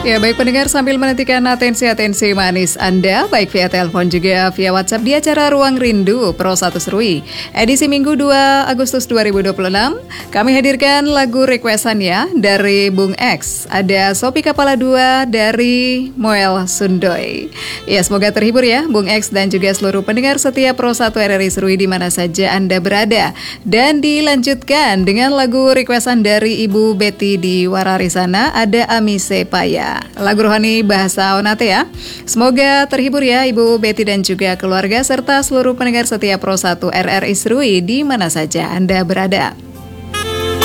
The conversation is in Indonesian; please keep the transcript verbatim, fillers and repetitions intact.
Ya, baik pendengar, sambil menantikan atensi-atensi manis Anda, baik via telepon juga via WhatsApp di acara Ruang Rindu Pro satu Serui. Edisi Minggu dua Agustus dua ribu dua puluh enam, kami hadirkan lagu requestan ya dari Bung X. Ada Sopi Kapala dua dari Moel Sundoy. Ya, semoga terhibur ya Bung X dan juga seluruh pendengar setia Pro satu R R I Serui di mana saja Anda berada. Dan dilanjutkan dengan lagu requestan dari Ibu Betty di Wararisana, ada Amise Paya. Lagu rohani bahasa Onate ya. Semoga terhibur ya Ibu Betty dan juga keluarga serta seluruh pendengar setia Pro satu R R I Serui di mana saja Anda berada.